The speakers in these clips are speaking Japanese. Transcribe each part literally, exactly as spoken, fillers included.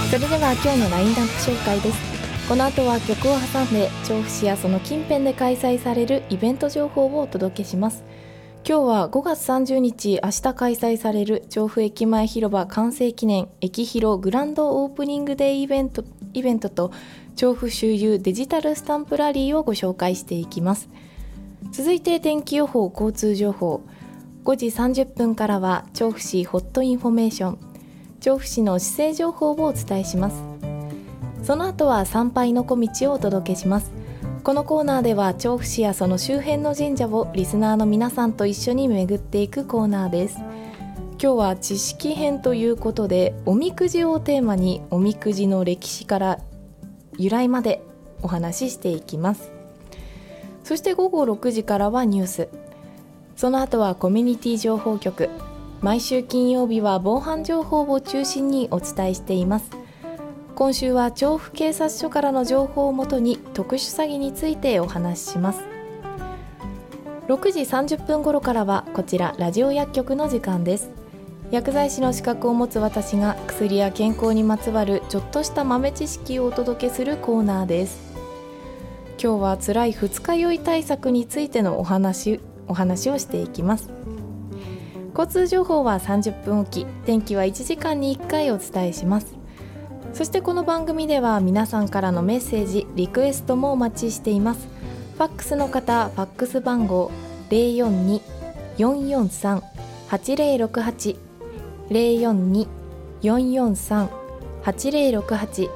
それでは今日のラインナップ紹介です。この後は曲を挟んで調布市やその近辺で開催されるイベント情報をお届けします。今日はごがつさんじゅうにち、明日開催される調布駅前広場完成記念駅広グランドオープニングデーイベント、イベントと調布周遊デジタルスタンプラリーをご紹介していきます。続いて天気予報、交通情報。ごじさんじゅっぷんからは調布市ホットインフォメーション、調布市の市政情報をお伝えします。その後は参拝の小道をお届けします。このコーナーでは調布市やその周辺の神社をリスナーの皆さんと一緒に巡っていくコーナーです。今日は知識編ということで、おみくじをテーマにおみくじの歴史から由来までお話ししていきます。そしてごごろくじからはニュース、その後はコミュニティ情報局。毎週金曜日は防犯情報を中心にお伝えしています。今週は調布警察署からの情報をもとに特殊詐欺についてお話しします。ろくじさんじゅっぷん頃からはこちらラジオ薬局の時間です。薬剤師の資格を持つ私が薬や健康にまつわるちょっとした豆知識をお届けするコーナーです。今日は辛い二日酔い対策についてのお話、お話をしていきます。交通情報はさんじゅっぷんおき、天気はいちじかんにいっかいお伝えします。そしてこの番組では皆さんからのメッセージ、リクエストもお待ちしています。ファックスの方、ファックス番号 ゼロよんに よんよんさん はちゼロろくはち ゼロよんに よんよんさん はちゼロろくはち、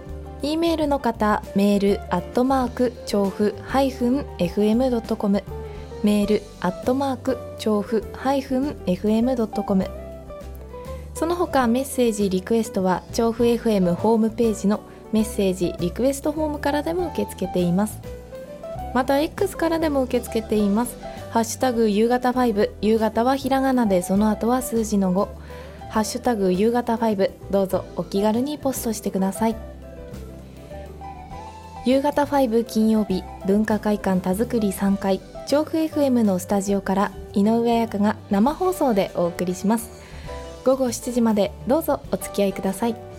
E メールの方、メールアットマーク調布 エフエム ドットコム、 メールアットマーク調布 エフエム ドットコム。その他メッセージリクエストは調布 エフエム ホームページのメッセージリクエストフォームからでも受け付けています。また X からでも受け付けています。ハッシュタグ夕方ファイブ、夕方はひらがなでその後は数字のご、ハッシュタグ夕方ファイブ、どうぞお気軽にポストしてください。夕方ファイブ金曜日、文化会館田作りさんかい、調布 エフエム のスタジオから井上彩香が生放送でお送りします。ごごしちじまでどうぞお付き合いください。